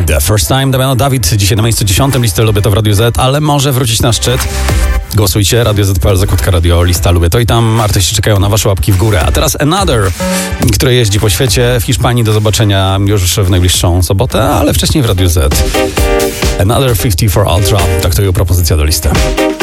The First Time, Damiano David, dzisiaj na miejscu 10 listy Lubię to w Radiu Z, ale może wrócić na szczyt. Głosujcie, Radio Z.pl, zakładka radio, lista Lubię to i tam artyści czekają na wasze łapki w górę. A teraz Another, który jeździ po świecie, w Hiszpanii, do zobaczenia już w najbliższą sobotę, ale wcześniej w Radiu Z. Another 54 Ultra, tak to jego propozycja do listy.